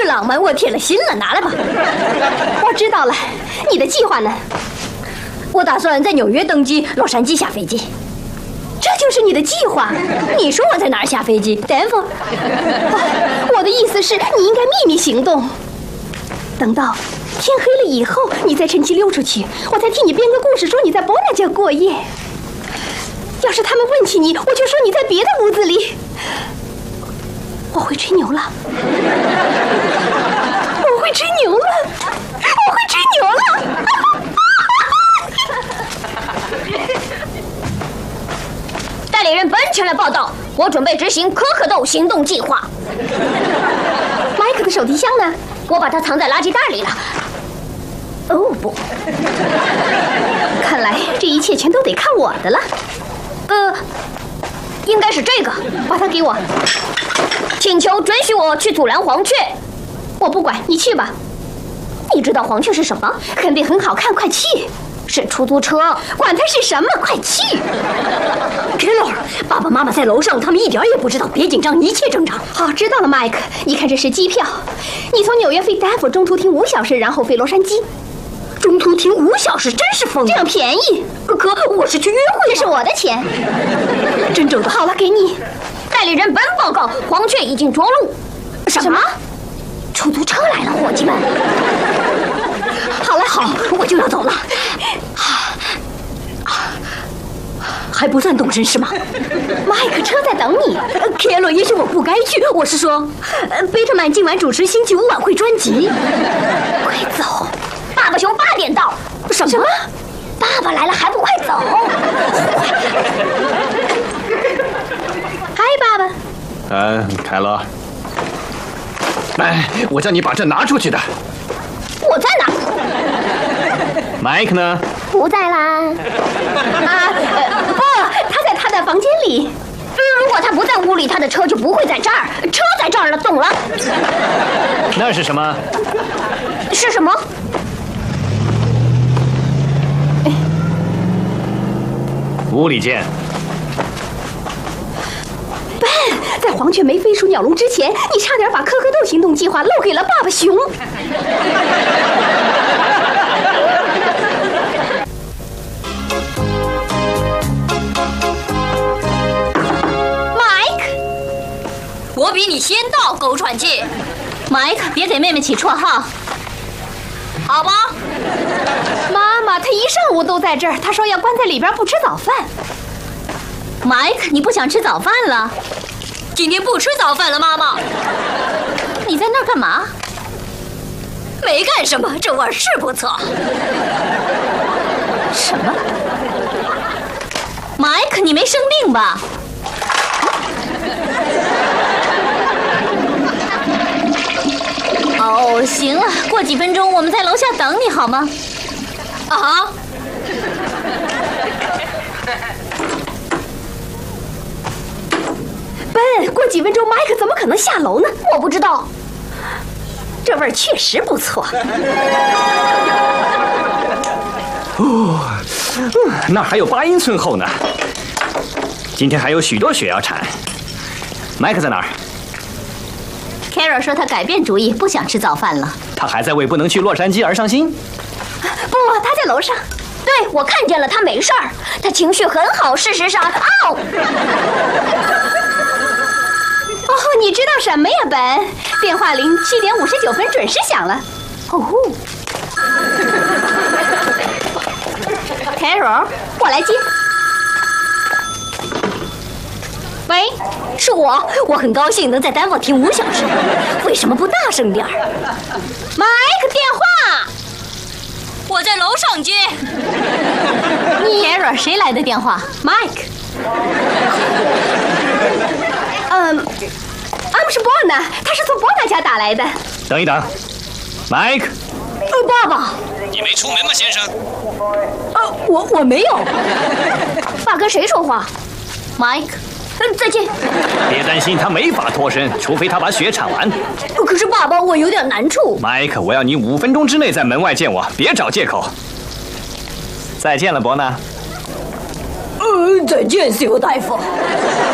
浪漫，我铁了心了，拿来吧。我知道了，你的计划呢？我打算在纽约登机，洛杉矶下飞机。这就是你的计划？你说我在哪儿下飞机？丹佛？我的意思是，你应该秘密行动，等到天黑了以后，你再趁机溜出去，我再替你编个故事，说你在伯纳家过夜。要是他们问起你，我就说你在别的屋子里。我会吹牛了，我会吹牛了，我会吹牛了。 代理人本前来报道，我准备执行可可豆行动计划。 麦克的手提箱呢？ 我把它藏在垃圾袋里了。 哦不，看来这一切全都得看我的了。 应该是这个， 把它给我。 请求准许我去阻拦黄雀。 我不管，你去吧。 你知道黄雀是什么？ 肯定很好看，快去。 是出租车， 管它是什么，快去。 Keller， 爸爸妈妈在楼上，他们一点也不知道，别紧张，一切正常。 好，知道了，麦克。你看，这是机票，你从纽约飞丹佛，中途停5小时，然后飞洛杉矶。 中途停5小时，真是疯了！ 这样便宜。 可我是去约会， 这是我的钱。 真正的。 好了，给你。 代理人本报告，黄雀已经着陆。 什么？ 出租车来了，伙计们。 好了， 好，我就要走了。还不算动身是吗？ 麦克，车在等你。 凯洛，也许我不该去。我是说， 贝特曼今晚主持星期5晚会专辑。快走！ 爸爸熊8点到。 什么？ 爸爸来了还不快走？ 嗨，爸爸。 凯勒。哎，我叫你把这拿出去的。 我在哪？ 麦克呢？ 不在啦。 不，他在他的房间里。 如果他不在屋里，他的车就不会在这儿。车在这儿了，懂了？ 那是什么？ 是什么？ 屋里见。 笨，在黄雀没飞出鸟笼之前，你差点把可可豆行动计划漏给了爸爸熊。 我比你先到，狗喘气。 麦克，别给妹妹起绰号。 好吧。 妈妈，她一上午都在这儿，她说要关在里边不吃早饭。麦克，你不想吃早饭了？ 今天不吃早饭了，妈妈。 你在那儿干嘛？ 没干什么，这味儿是不错。 什么？麦克，你没生病吧？哦，行了，过几分钟我们在楼下等你好吗？ 啊！ 笨，过几分钟麦克怎么可能下楼呢？ 我不知道。 这味儿确实不错。 那还有8英寸厚呢。今天还有许多雪要铲。麦克在哪儿？ 凯尔说他改变主意，不想吃早饭了。 他还在为不能去洛杉矶而伤心？ 不，他在楼上。 对，我看见了，他没事儿，他情绪很好。事实上，哦， 你知道什么呀，本？电话铃7点59分准时响了。哦，凯尔，我来接。 喂，是我，我很高兴能在丹佛停5小时。为什么不大声点儿？ 麦克，电话。 我在楼上接。 凯尔，谁来的电话 ？Mike。是波娜，他是从波娜家打来的。 等一等，麦克。 爸爸， 你没出门吗，先生？ 我没有。爸跟谁说话 ？Mike。 再见。 别担心，他没法脱身，除非他把雪铲完。 可是爸爸，我有点难处。 麦克，我要你5分钟之内在门外见我，别找借口。再见了，伯纳。 再见，西欧大夫。